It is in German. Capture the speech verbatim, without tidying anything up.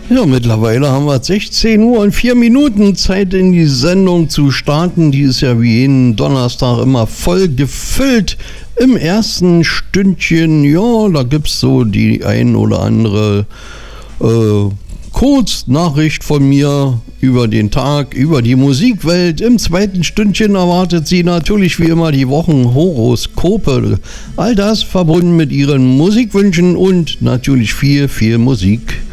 Ja, mittlerweile haben wir sechzehn Uhr und vier Minuten Zeit, in die Sendung zu starten. Die ist ja wie jeden Donnerstag immer voll gefüllt. Im ersten Stündchen, ja, da gibt es so die ein oder andere äh, Kurznachricht von mir über den Tag, über die Musikwelt. Im zweiten Stündchen erwartet sie natürlich wie immer die Wochenhoroskope. All das verbunden mit ihren Musikwünschen und natürlich viel, viel Musik.